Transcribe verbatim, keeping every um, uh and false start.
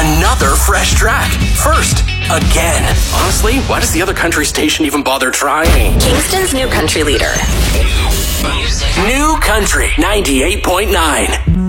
another fresh track. First, again. Honestly, why does the other country station even bother trying? Kingston's new country leader. New Country ninety-eight point nine.